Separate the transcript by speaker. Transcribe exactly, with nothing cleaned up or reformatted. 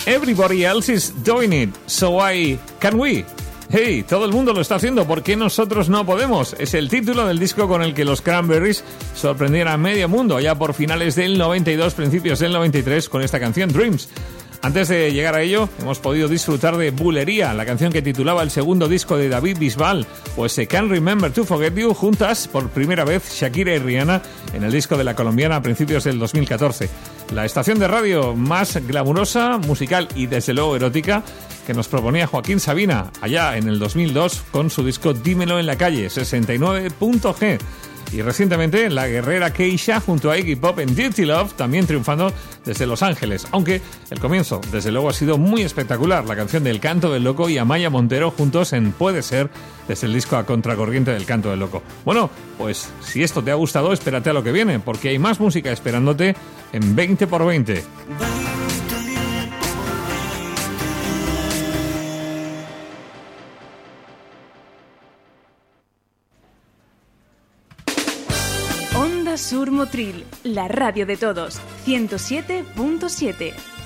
Speaker 1: Everybody else is doing it, so why can we? Hey, todo el mundo lo está haciendo, ¿por qué nosotros no podemos? Es el título del disco con el que los Cranberries sorprendieron a medio mundo ya por finales del noventa y dos, principios del noventa y tres con esta canción Dreams. Antes de llegar a ello, hemos podido disfrutar de Bulería, la canción que titulaba el segundo disco de David Bisbal, o ese Can't Remember to Forget You, juntas por primera vez Shakira y Rihanna en el disco de la colombiana a principios del dos mil catorce. La estación de radio más glamurosa, musical y desde luego erótica que nos proponía Joaquín Sabina allá en el dos mil dos con su disco Dímelo en la calle, sesenta y nueve punto ge. Y recientemente la guerrera Keisha junto a Iggy Pop en Dirty Love, también triunfando desde Los Ángeles, aunque el comienzo desde luego ha sido muy espectacular, la canción del Canto del Loco y Amaya Montero juntos en Puede Ser, desde el disco A Contracorriente del Canto del Loco. Bueno, pues si esto te ha gustado, espérate a lo que viene, porque hay más música esperándote en veinte por veinte.
Speaker 2: Sur Motril, la radio de todos, ciento siete punto siete.